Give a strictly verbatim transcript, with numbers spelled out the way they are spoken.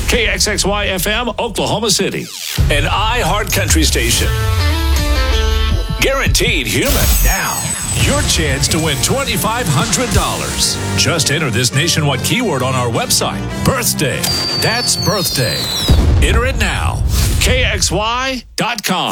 K X X Y F M, Oklahoma City. An iHeart Country station. Guaranteed human. Now, your chance to win twenty-five hundred dollars. Just enter this nationwide keyword on our website. Birthday. That's birthday. Enter it now. K X Y dot com.